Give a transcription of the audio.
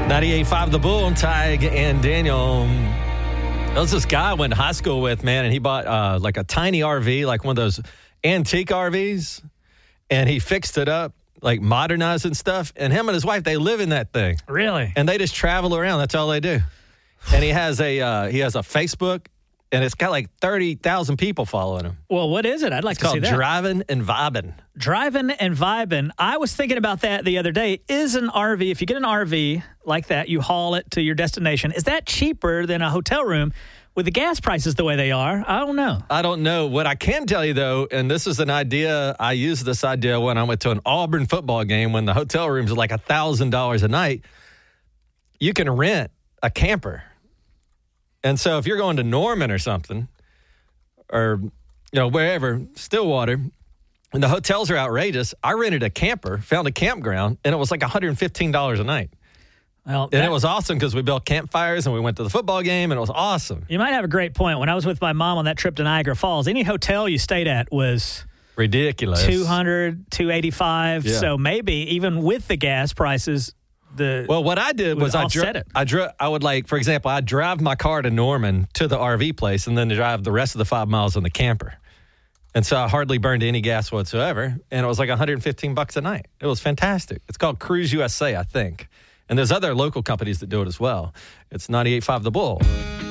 98.5 The Bull, Tig and Daniel. There was this guy I went to high school with, man, and he bought like a tiny RV, like one of those antique RVs, and he fixed it up, like modernized and stuff. And him and his wife, they live in that thing. Really? And they just travel around. That's all they do. And he has a Facebook, and it's got like 30,000 people following him. Well, what is it? I'd like It's to see called that. Driving and Vibing. Driving and Vibing. I was thinking about that the other day. Is an RV, if you get an RV like that, you haul it to your destination, is that cheaper than a hotel room with the gas prices the way they are? I don't know. I don't know. What I can tell you, though, and this is an idea, I used this idea when I went to an Auburn football game when the hotel rooms are like $1,000 a night. You can rent a camper. And so if you're going to Norman or something, or, wherever, Stillwater, and the hotels are outrageous, I rented a camper, found a campground, and it was like $115 a night. Well, And it was awesome because we built campfires and we went to the football game, and it was awesome. You might have a great point. When I was with my mom on that trip to Niagara Falls, any hotel you stayed at was Ridiculous. $200, $285. Yeah. So maybe even with the gas prices, Well, what I did was I would, like, for example, I'd drive my car to Norman to the RV place and then drive the rest of the 5 miles in the camper. And so I hardly burned any gas whatsoever. And it was like $115 a night. It was fantastic. It's called Cruise USA, I think. And there's other local companies that do it as well. It's 98.5 The Bull.